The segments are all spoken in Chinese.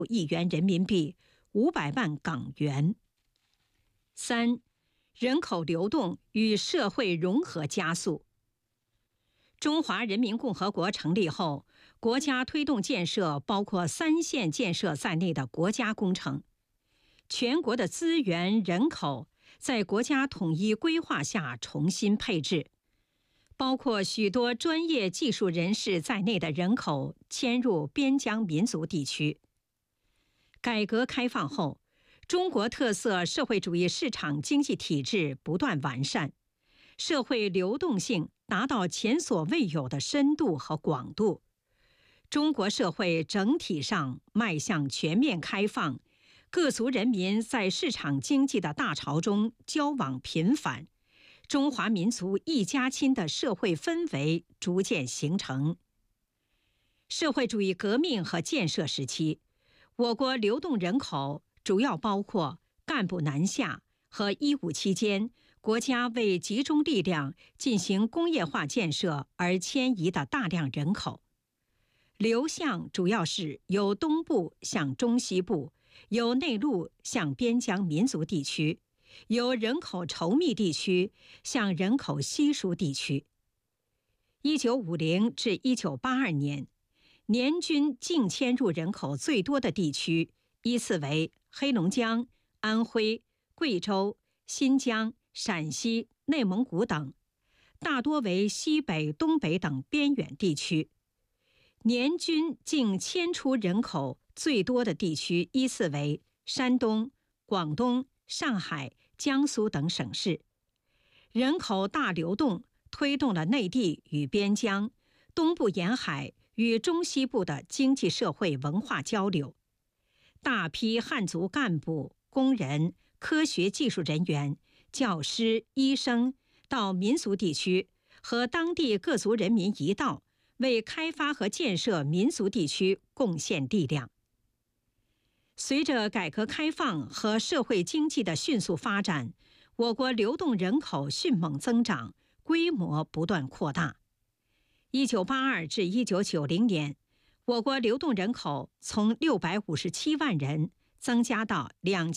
亿元人民币，500万港元。3、人口流动与社会融合加速。中华人民共和国成立后，国家推动建设包括3线建设在内的国家工程，全国的资源、人口在国家统一规划下重新配置，包括许多专业技术人士在内的人口迁入边疆民族地区。改革开放后，中国特色社会主义市场经济体制不断完善，社会流动性达到前所未有的深度和广度。中国社会整体上迈向全面开放，各族人民在市场经济的大潮中交往频繁，中华民族一家亲的社会氛围逐渐形成。社会主义革命和建设时期，我国流动人口主要包括干部南下和义务期间国家为集中力量进行工业化建设而迁移的大量人口。流向主要是由东部向中西部，由内陆向边疆民族地区，由人口稠密地区向人口稀疏地区。1950至1982年，年均净迁入人口最多的地区依次为黑龙江、安徽、贵州、新疆、陕西、内蒙古等，大多为西北、东北等边远地区。年均净迁出人口最多的地区依次为山东、广东、上海、江苏等省市。人口大流动推动了内地与边疆、东部沿海与中西部的经济社会文化交流。大批汉族干部、工人、科学技术人员、教师、医生到民族地区和当地各族人民一道，为开发和建设民族地区贡献力量。随着改革开放和社会经济的迅速发展，我国流动人口迅猛增长，规模不断扩大。1982至1990年，我国流动人口从657万人增加到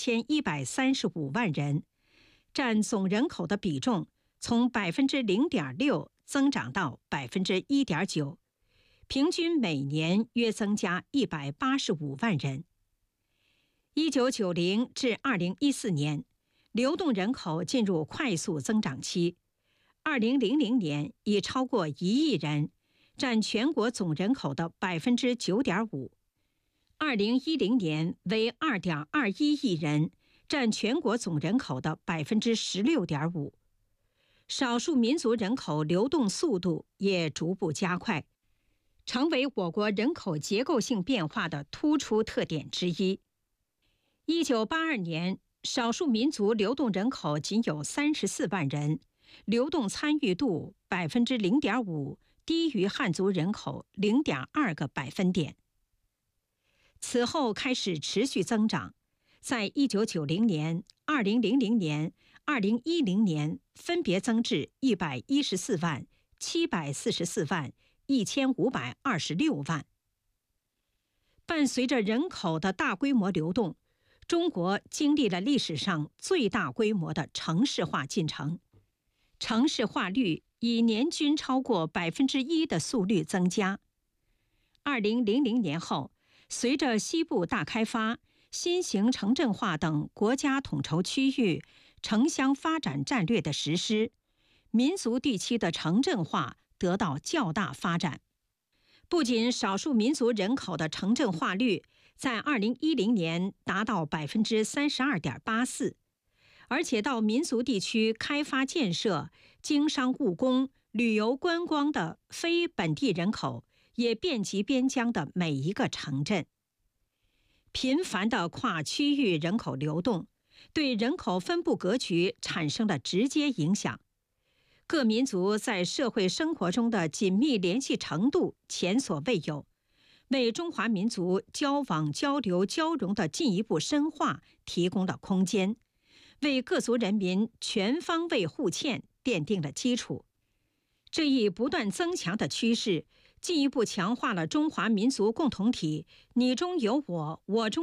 2135万人，占总人口的比重从 0.6% 增长到 1.9%， 平均每年约增加185万人。1990至2014年，流动人口进入快速增长期，2000年已超过1亿人，占全国总人口的 9.5%， 2010年为 2.21 亿人，占全国总人口的 16.5%。少数民族人口流动速度也逐步加快，成为我国人口结构性变化的突出特点之一。1982年，少数民族流动人口仅有34万人，流动参与度 0.5%， 低于汉族人口 0.2个百分点。此后开始持续增长，在1990年、2000年、2010年分别增至114万、744万、1526万。伴随着人口的大规模流动，中国经历了历史上最大规模的城市化进程，城市化率以年均超过 1% 的速率增加。2000年后，随着西部大开发、新型城镇化等国家统筹区域城乡发展战略的实施，民族地区的城镇化得到较大发展。不仅少数民族人口的城镇化率在2010年达到 32.84%， 而且到民族地区开发建设、经商务工、旅游观光的非本地人口也遍及边疆的每一个城镇。频繁的跨区域人口流动对人口分布格局产生了直接影响，各民族在社会生活中的紧密联系程度前所未有，为中华民族交往交流交融的进一步深化提供了空间，为各族人民全方位互嵌奠定了基础。这一不断增强的趋势进一步强化了中华民族共同体“你中有我，我中